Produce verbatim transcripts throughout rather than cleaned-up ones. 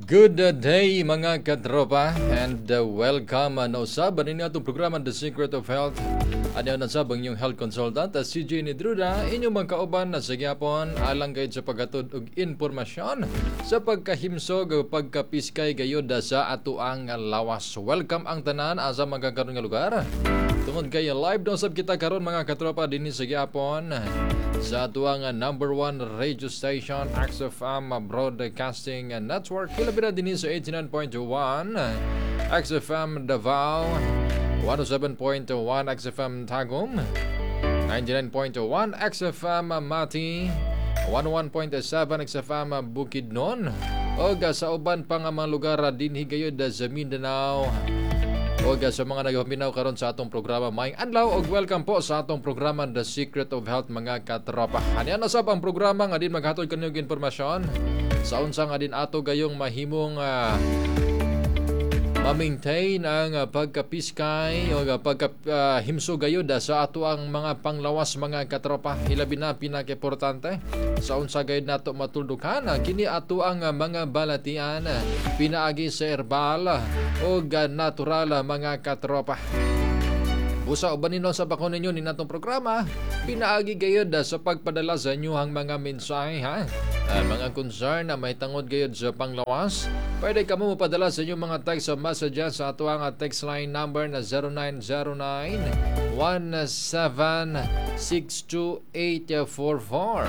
Good day mga katropa and uh, welcome uh, na usaban ninyo itong programa The Secret of Health. Ano na sabang yung health consultant uh, si Jenny Druda, inyong mga kauban na sa gyapon alang kayo sa paghatod og informasyon sa pagkahimsog o pagkapiskay gayud sa ato ang lawas. Welcome ang tanan asa magkakaroon nga lugar. Tungod kayo live daw sab kita karon mga katropa dinhi sa gyapon sa ato ang number one radio station X F M Broadcasting Network. Kilabira din sa eighty-nine point one X F M Davao, one oh seven point one X F M Tagum, ninety-nine point one X F M Mati, one oh one point seven X F M Bukidnon, o sa uban pa nga mga lugar dinhi gayud sa Mindanao. O sa mga nagapaminaw karon sa atong programa, maayong adlaw og welcome po sa atong programa The Secret of Health mga katropa. Ano na sab ang programa nga din maghatod kanyo og impormasyon sa unsa nga din ato gayong mahimong uh, ma-maintain ang uh, pagkapiskay o uh, pagkahimso uh, gayud sa ato ang mga panglawas mga katropa. Hilabi na pinaka-importante sa unsa gayud nato matuldukan kini ato ang uh, mga balatian pinaagi sa herbal o uh, natural uh, mga katropa. Busa uban ninyo sa bakon ninyo ni natong programa, pinaagi gayud sa pagpadala sa inyong mga mensahe ha. Uh, mga concern na may tangod gayud sa panglawas, pwede ka mo mapadala sa inyong mga text messages sa ato ang text line number na zero nine zero nine, one seven six two eight four four.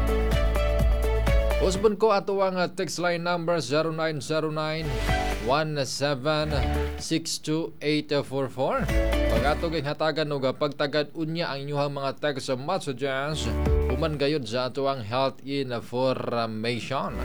Usbon ko ato ang text line number zero nine zero nine, one seven six two eight four four. Pag ato kay hatagan o pagtagad unya ang inyong mga text messages human gayud sa ato ang health information.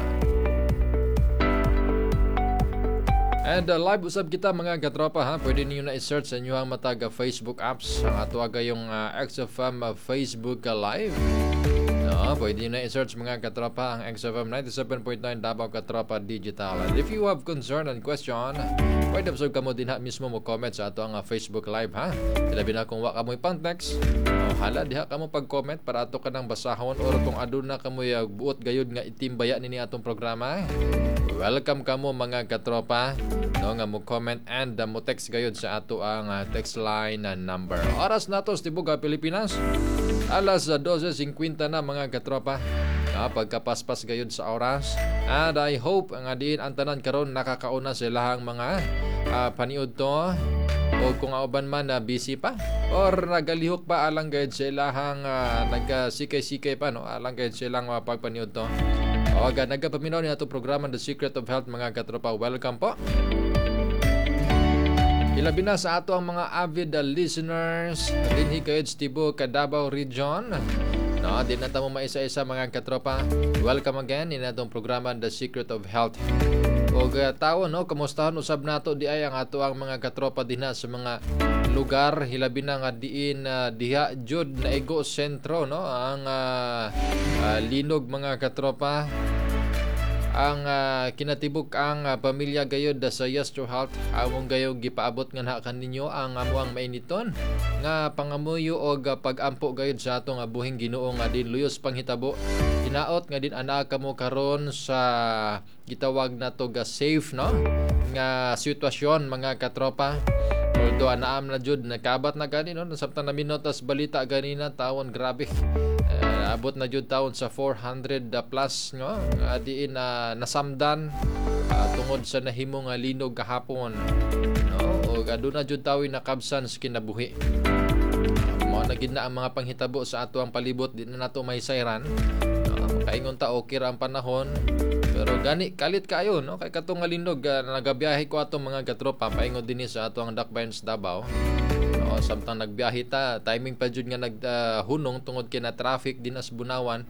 And uh, live usab kita mga katropa ha. Pwede niyo na i-search sa inyong mataga Facebook apps ang ato agayong uh, X F M uh, Facebook uh, Live. No, pwede nyo na i-search mga katropa ang X F M ninety-seven point nine Davao Katropa Digital. And if you have concern and question, pwede usab ka mo din ha mismo mo comment sa ato ang uh, Facebook Live ha. Ilabi na kung wa ka mo ipang-text, oh, hala diha ka mo pag-comment para ato ka nang basahon or kung aduna ka mo uh, buot gayud nga itimbaya nini atong programa. Welcome ka mo mga katropa, no, nga mo comment and uh, mo text gayud sa ato ang uh, text line uh, number. Oras nato sa Tibuga, Pilipinas, alas twelve fifty na mga katropa. Ah, pagkapaspas gayud sa oras. And I hope nga diin ang tanan karon nakakauna silahang mga uh, paniud to. O kung auban man na uh, busy pa or nagalihok pa alang gayud silahang uh, nagkasikay-sikay pa no, alang gayud silang uh, pagpaniud to. O aga nagapaminaw ni ato programa The Secret of Health mga katropa. Welcome po. Ilabi na sa ato ang mga avid uh, listeners dinhi kayod sa Tibuok, Davao Region. No, din na tamo maisa-isa mga katropa. Welcome again in atong programa The Secret of Health. Og uh, tawo no, kamustahan usab nato di ay ang ato ang mga katropa dinha sa mga lugar hilabi na nga diin uh, diha jud na ego sentro no ang uh, uh, linog mga katropa. Ang uh, kinatibuk ang uh, pamilya gayod sa Yes to Health among gayog gipaabot nga na kaninyo ang amuang mainiton nga pangamuyo og uh, pagampo gayod sa atong uh, buhing Ginoo nga din luyos panghitabo hinaot nga din ana kamo karon sa gitawag nato ga safe no nga sitwasyon mga katropa. Although anaam na jud nakabat na gani no nasabtan na minotas balita ganina tawon grabe. Uh, abot na jud taon sa four hundred plus no uh, diin na uh, nasamdan uh, tungod sa nahimong uh, linog kahapon no o aduna jud tawi nakabsan sa kinabuhi. Mao na gid na ang mga panghitabo sa ato ang palibot di na nato may sayran. No, kaingon ta okay ra ang panahon pero gani kalit kayo no kay katong nga linog uh, nagabiyahe ko atong mga katropa paingon dinhi sa ato ang Dakbayans Davao. O, samtang nagbiyahe ta, timing pa jud nga naghunong uh, tungod kina traffic dinas Bunawan.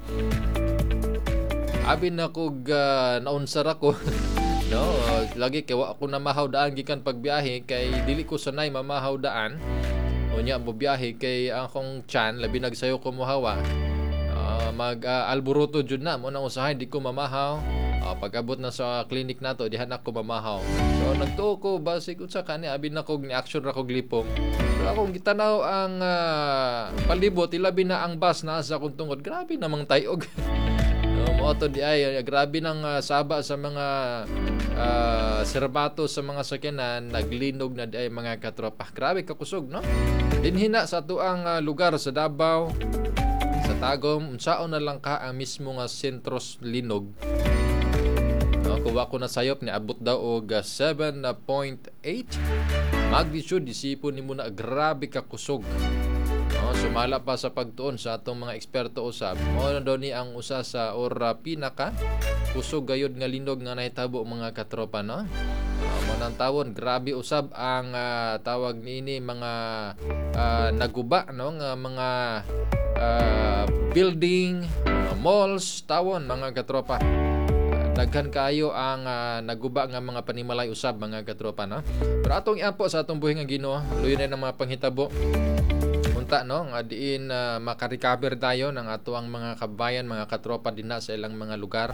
Abi na kog uh, naunsar ako. No, uh, lagi kay wa ako na mahaw daan gikan pagbiyahe kay dili ko sanay mamahaw daan. Unya mo biyahe kay akong chan labi nagsayo ko mohawa. Uh, mag uh, alburuto jud na mo nang usahay di ko mamahaw. Uh, pag-abot na sa clinic nato dihan ako mamahaw. So nagtuo ko basic unsa kani abi na kog ni action ra kog lipong. Pero akong gitanaw ang uh, palibot ilabi na ang bus na sa akong tungod. Grabe namang tayog. No, Moto di ay grabe ng uh, saba sa mga uh, serbato sa mga sakyanan, naglinog na di ay mga katropa. Grabe kakusog, no? Dinhina sa tuang uh, lugar sa Davao, sa Tagum, unsaon na lang ka ang mismo nga sentros linog. No, kuha ko na sayop ni abot daw og uh, seven point eight magnitude. Isipon nimo na grabe kakusog. No, sumala pa sa pagtuon sa atong mga eksperto usab, mao na daw ni ang usa sa or uh, pinaka kusog gayud nga linog nga nahitabo mga katropa, no? Uh, mo nang tawon, grabe usab ang uh, tawag niini mga uh, naguba, no, nga mga uh, building, uh, malls, tawon mga katropa. Uh, daghan kayo ang uh, naguba nga mga panimalay usab mga katropa, no? Pero atong iampo sa atong buhi nga Ginoo, luyo na ng mga panghitabo. Unta, no, nga diin uh, makarecover tayo ng ato ang mga kabayan, mga katropa dinha sa ilang mga lugar.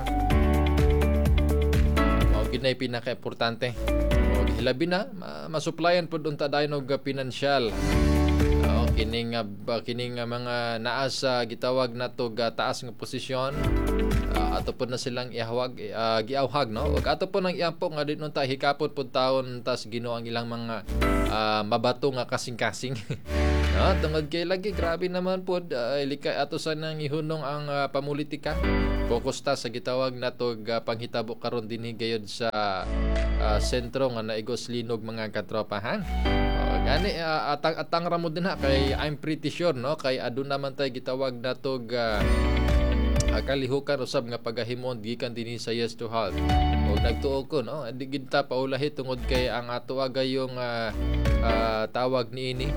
Mao gid nay pinaka-importante. O hilabi na ma- masuplayan pud unta dayon og pinansyal. O kining uh, kining uh, mga naa sa gitawag nato ga taas nga posisyon. Uh, ato po na silang ihawag, uh, giawhag, no? Ug ato po nang iampo nga din unta hikapon pud taon tas Ginoo ang ilang mga uh, mabato nga kasing-kasing. No, tungod kay lagi grabe naman pod uh, likay ato sa nang ihunong ang uh, pamulitika. Focus ta sa gitawag nato uh, panghitabo karon dinhi gayud sa uh, sentro nga naigos linog mga katropa, ha. Uh, gani uh, atang atang ra mo din ha kay I'm pretty sure, no, kay aduna man tay gitawag nato uh, kalihukan usab nga pagahimon gikan dinhi sa Yes to Halt. Og nagtuo ko, no, di gid ta paulahi tungod kay ang ato agayong uh, uh, tawag niini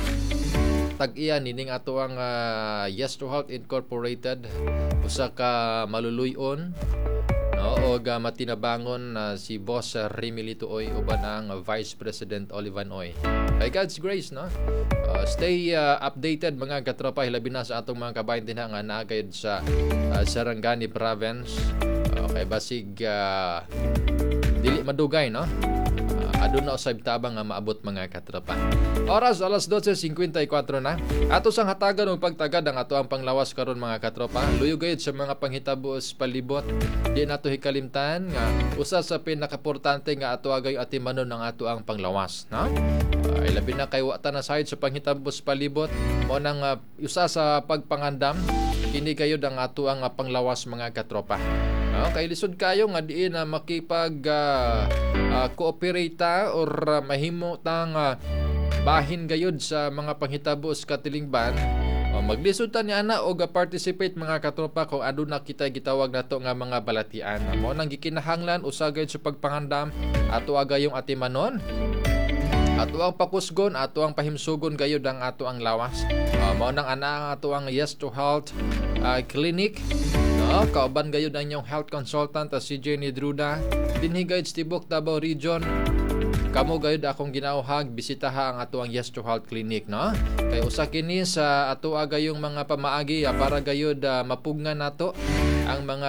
tag-iya nining ato ang uh, Yes to Halt Incorporated, usa ka maluluyon, no, og uh, matinabangon uh, si Boss uh, Remy Lituoy uban ang uh, Vice President Olivan Oy. By God's grace, no, uh, stay uh, updated mga katropa, hilabi na sa atong mga kabayan din nga naagayod sa uh, Sarangani Province. Uh, kay basig uh, dili madugay, no. Aduna usab tabang nga maabot mga katropa. Oras alas twelve fifty-four na. Ato sang hatagan og pagtagad ang ato ang panglawas karon mga katropa. Luyo gayud sa mga panghitabo sa palibot. Di nato hikalimtan nga usa sa pinakaportante nga ato agay atimanon ang ato ang panglawas, no? Uh, labi na kay wa ta na side sa panghitabo sa palibot, mo nang uh, usa sa pagpangandam kini gayud ang ato ang uh, panglawas mga katropa. Uh, kay lisod kayo nga diin na uh, makipag uh, uh, cooperate or uh, mahimo tang uh, bahin gayud sa mga panghitabo sa katilingban. Uh, maglisod ta ni ana og uh, participate mga katropa kung aduna kita gitawag nato nga mga balatian. Mo nang gikinahanglan usa gayud sa pagpangandam ato agayong atimanon. Ato ang pakusgon, ato ang pahimsugon gayud ang ato ang lawas. Uh, mao nang ana ang ato ang Yes to Halt uh, Clinic. No, kauban gayud ang inyong health consultant uh, si Jenny Druda. Dinhi gayud Tibok Davao Region. Kamo gayud akong ginauhag bisitaha ang ato ang Yes to Halt Clinic, no? Kay usa kini sa ato agayong mga pamaagi uh, para gayud uh, mapugnan nato ang mga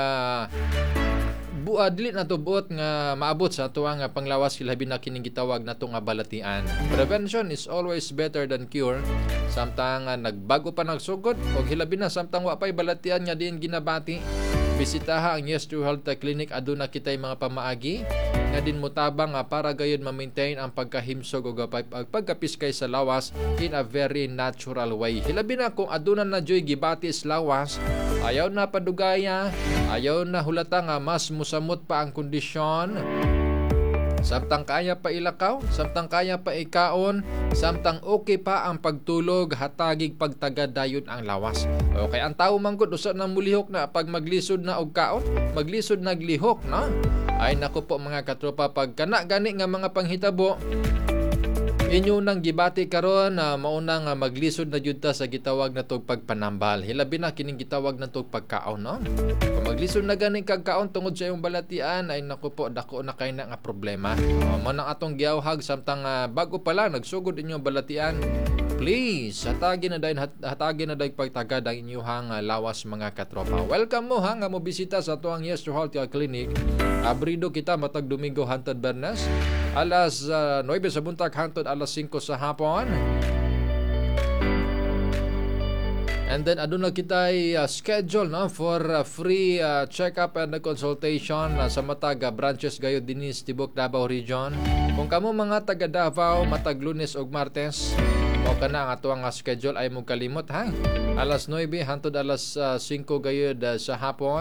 buad dili nato buot nga maabot sa ato ang panglawas hilabi na kining gitawag nato nga balatian. Prevention is always better than cure. Samtang uh, nagbago pa nagsugod og hilabi na samtang wa pay balatian nga diin ginabati, bisitaha ang Yes to Halt Clinic. Aduna kitay mga pamaagi nga din mutabang uh, para gayud ma-maintain ang pagkahimsog og pagkapiskay sa lawas in a very natural way. Hilabi na kung aduna na joy gibati sa lawas, ayaw na padugaya, ayaw na hulata nga mas musamot pa ang kondisyon. Samtang kaya pa ilakaw, samtang kaya pa ikaon, samtang okay pa ang pagtulog, hatagig pagtagad dayon ang lawas. Okay, ang tao manggod usa nang mulihok na pag maglisod na og kaon, maglisod naglihok, no? Ay nako po mga katropa, pag kana gani nga mga panghitabo inyo nang gibati karon na uh, mauna nga maglisod na jud ta sa gitawag na tog pagpanambal. Hilabi na kining gitawag na tog pagkaon, no? Kung maglisod na gani kagkaon tungod sa imong balatian, ay naku po dako na kay na nga problema. Uh, mo nang atong giawhag samtang uh, bago pa lang nagsugod inyong balatian, please hatagi na dayon hatagi na dayon pagtagad ang inyong uh, lawas mga katropa. Welcome mo ha nga mo bisita sa ato ang Yes to Halt Clinic. Abrido kita matag Domingo hantod Bernas, alas uh, nine sa buntag hantod alas five sa hapon. And then aduna kita uh, schedule no for uh, free uh, check-up and consultation uh, sa matag uh, branches gayud dinhi sa Tibok Davao Region. Kung kamo mga taga Davao matag Lunes ug Martes, mao kana ang ato ang uh, schedule ay mo kalimot ha. Alas nuwebe hangtod alas uh, singko gayud uh, sa hapon.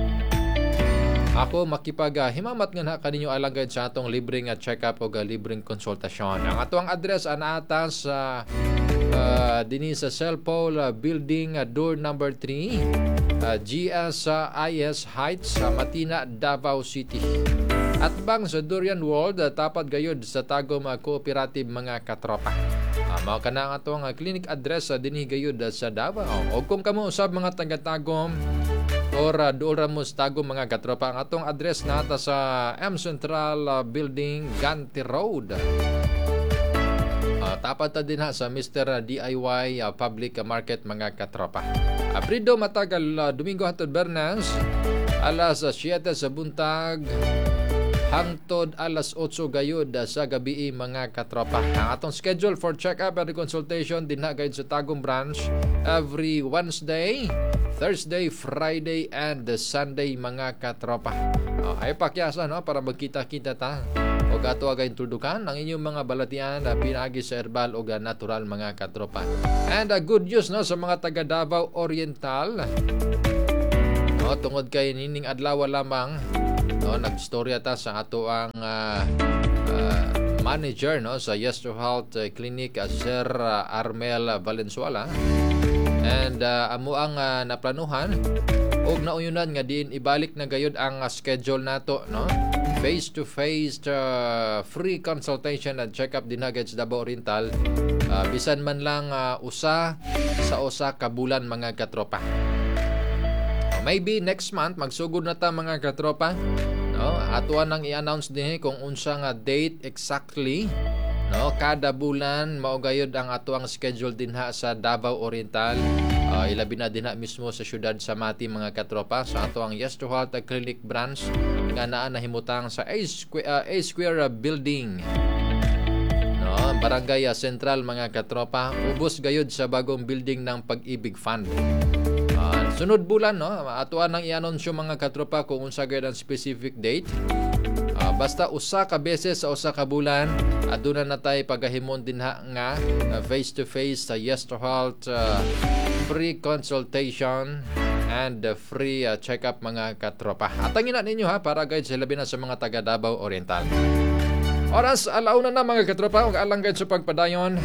Ako makipag uh, himamat nga na kaninyo alang gayud sa atong libreng uh, check-up ug uh, libreng konsultasyon. Ang ato ang address ana ata sa uh, dinhi sa Cellpole uh, Building uh, door number three, uh, G S uh, I S Heights sa uh, Matina, Davao City. At bang sa Durian World uh, tapat gayud sa Tagum uh, Cooperative mga katropa. Uh, mao kana ang atong uh, clinic address uh, dinhi gayud uh, sa Davao. O kung kamo usab mga taga Tagum or uh, dool ra mo sa Tagum mga katropa, ang atong address nata sa M Central uh, Building, Ganti Road. Uh, tapat ta din ha sa Mister D I Y uh, Public Market mga katropa. Abrido matagal uh, Domingo hangtod Bernas, alas uh, siyete sa buntag hangtod alas otso gayud sa gabi mga katropa. Ang atong schedule for check-up and consultation din na gayud sa Tagum branch every Wednesday, Thursday, Friday, and Sunday mga katropa. Uh, ay pakyasa no para magkita-kita ta o gato aga introdukan ang inyong mga balatian na pinagi sa herbal o natural mga katropa. And uh, good news no sa mga taga Davao Oriental. No, tungod kay nining adlaw lamang no nagstorya ta sa ato ang uh, uh, manager no sa Yes to Health uh, Clinic uh, Sir uh, Armel Valenzuela. And uh, amo ang uh, naplanuhan og nauyunan nga diin ibalik na gayud ang uh, schedule nato no face to face uh, free consultation and check up din agad sa Davao Oriental, uh, bisan man lang uh, usa sa usa ka bulan mga katropa. Uh, maybe next month magsugod na ta mga katropa no atuan nang i-announce dinhi kung unsa nga date exactly no kada bulan mao gayud ang ato ang schedule dinha sa Davao Oriental. Uh, ilabi na dinha mismo sa syudad sa Mati mga katropa sa ato ang Yes to Health Clinic branch nga naa nahimutang sa A Square, uh, A Square Building no Barangay uh, Central mga katropa, ubos gayud sa bagong building ng Pag-ibig Fund. Uh, sunod bulan no atuan nang i-anunsyo mga katropa kung unsa gayud ang specific date. Uh, basta usa ka beses sa usa ka bulan aduna na tay pagahimon dinha nga uh, face to face sa Yes to Health uh, free consultation and uh, free uh, check-up mga katropa. Atangin na ninyo ha para guide sa labi na sa mga taga Davao Oriental. Oras alauna na mga katropa ug alang guide sa pagpadayon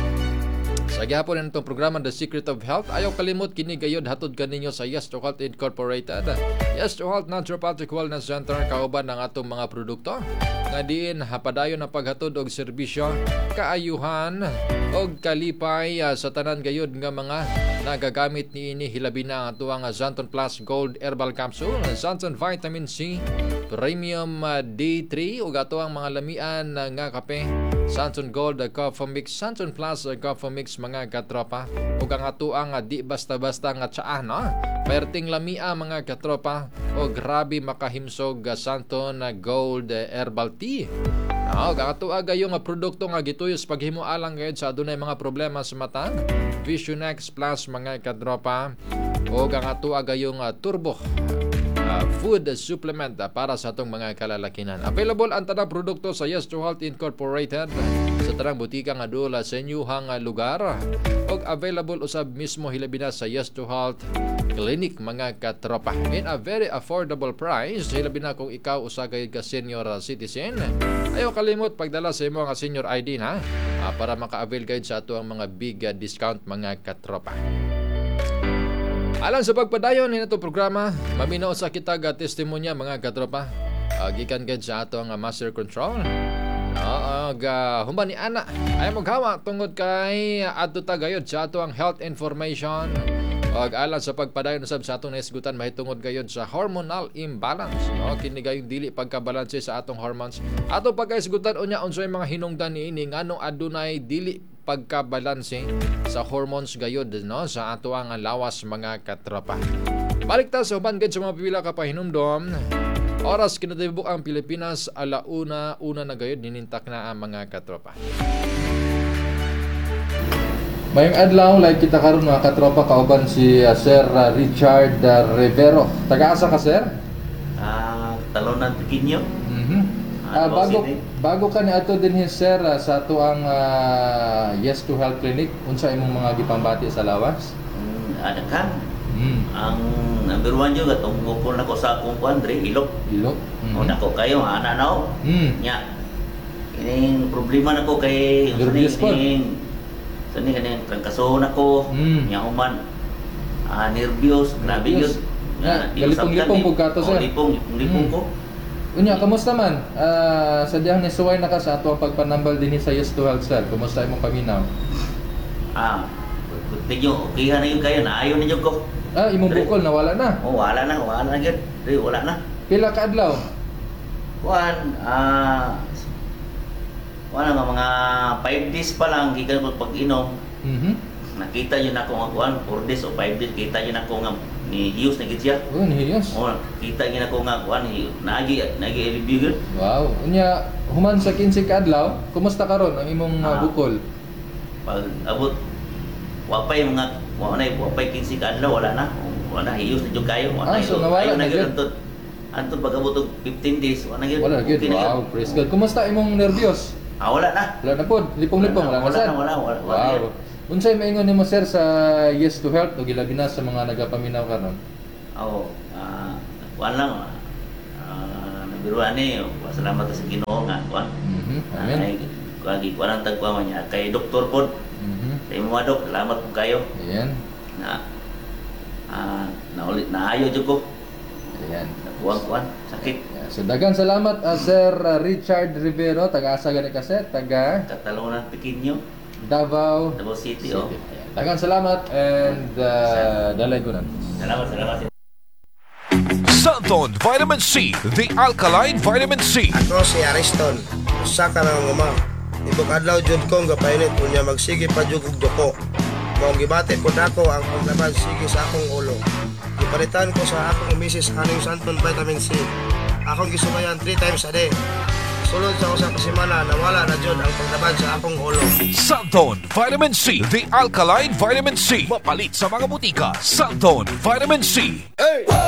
sa gihapon nitong programa The Secret of Health. Ayaw kalimot kini gayud hatod kaninyo sa Yes to Health Incorporated. Yes to Health Naturopathic Wellness Center kauban ng atong mga produkto nga diin hapadayon ang paghatod og serbisyo, kaayuhan og kalipay uh, sa tanan gayud nga mga nagagamit niini hilabi na ang atuang uh, Zanton Plus Gold Herbal Capsule, Zanton Vitamin C Premium uh, D three ug atuang mga lamian uh, nga kape, Zanton Gold uh, Coffee Mix, Zanton Plus uh, Coffee Mix mga katropa ug ang atuang uh, di basta-basta nga tsaa no perting lamia mga katropa o grabe makahimsog uh, Zanton uh, Gold uh, Herbal Tea. Now, kakatuwa gayong uh, produkto nga gituyos paghimo alang gayud sa adunay mga problema sa mata, Vision X Plus mga katropa o kakatuwa gayong uh, Turbo Uh, food supplement uh, para sa atong mga kalalakinan. Available ang tanang produkto sa Yes to Health Incorporated sa tanang butika nga dula sa inyuhang uh, lugar og available usab mismo hilabi na sa Yes to Health Clinic mga katropa in a very affordable price hilabi na kung ikaw usa kay ka senior uh, citizen. Ayaw kalimot pagdala sa imo nga senior I D na uh, para maka-avail gayud sa ato ang mga big uh, discount mga katropa. Alang sa pagpadayon ni nato programa, maminaw sa kitag testimonya mga katropa. Uh, gikan gid sa ato ang master control. Oo, uh, human ni ana ay maghawa tungod kay adto ta gayud sa ato ang health information. Og alang sa pagpadayon usab sa atong naisgutan mahitungod gayud sa hormonal imbalance. No, kini gayud dili pagkabalanse sa atong hormones. Ato pagkaisgutan unya unsay mga hinungdan niini nganong adunay dili pagkabalanse sa hormones gayud no sa ato ang lawas mga katropa. Balik ta sa uban gid sa mga pipila ka pahinumdom. Oras kinatibuk ang Pilipinas alauna una na gayud ninintak na ang mga katropa. Mayong adlaw like kita karon mga katropa kauban si uh, Sir uh, Richard uh, Rivero. Taga-asa ka, sir? Ah, talunan Pequeño. Mhm. Ah, Davao bago City. bago ka ni ato din sir ah, sa ato ang ah, Yes to Health Clinic, unsa imong mga gipambati sa lawas? Mm, ada kan. Mm. Ang number one juga tunggu na ko sa akong kuandre ilok. Ilok. O nako kayo ana nao. Mm. Nya. Ining problema nako kay Nervyos po. ining sani kaning trangkaso nako. Mm. Nya human. Ah, nervyos, grabe Nervyos. yun. Nga, di usab galipong-lipong kan, po ka to, eh. sir. O, lipong, lipong Mm. ko. Unya, kamusta man? Ah, sadyang nisuway na ka sa ato ang pagpanambal dinhi sa Yes to Health, sir. Kumusta imong paminaw? Ah, tigyo, okay na yun kayo, naayon ninyo ko. Ah, imong Dre. bukol nawala na. Oh, wala na, wala na yun. Dre, wala na. Pila ka adlaw? Kuan, ah, wala nga mga five days pa lang gikan ko pag-inom. Mhm. Nakita yun ako nga kuan, four days o five days kita yun ako nga ni Hughes na gid siya. Oh, nihiyos. Oh, kita yun ako nga kuan, ni- naagi naagi review yun. Wow. Unya, human sa kinsi ka adlaw, kumusta karon ang imong ah, Ah. bukol? Pag abot wapay mga wala na wapay kinsi ka adlaw wala na. Wala na Hughes na jud kayo. Ah, so nawala na gyud gyud. antod. Antod pag abot og fifteen days wala na gyud. Wala gyud. Okay na gyud. Wow, praise God. Kumusta imong nervyos? Ah, wala na. Wala na pod, lipong-lipong wala na Wala sad. na, wala, wala, wala Wow. na. Unsay maingon nimo sir sa Yes to Health o gilabi na sa mga nagapaminaw karon? Oo, ah, kuan lang. Ah, nabiruan ni, pasalamat sa Ginoo nga kuan. Mhm. Amen. Ay, kuan gi kuan ang tagkuan niya kay doktor pod. Mhm. Sa imo mga dok, salamat po kayo Ayan. na ah naulit naayo jud ko. Ayan. Kuan-kuan, sakit. Yeah, so daghang salamat uh, Sir uh, Richard Rivero, taga-asa gani ka sir, taga Katalunan Pequeño, Davao Davao City. City. Oh. Ayan. Daghang salamat and uh, dalay ko na. Salamat, salamat. Santon Vitamin C, the alkaline vitamin C. Ako si Ariston, usa ka nga uma. Ibog adlaw jud kong gapainit unya magsige pa jud og duko. Mao gibati pod ako ang paglaban sige sa akong ulo. Gipalitan ko sa akong misis aning Santon Vitamin C. Akong gisubayan three times a day. Sulod sa usa ka semana nawala na jud ang paglaban sa akong ulo. Santon Vitamin C, the alkaline vitamin C. Mapalit sa mga butika. Santon Vitamin C. Hey!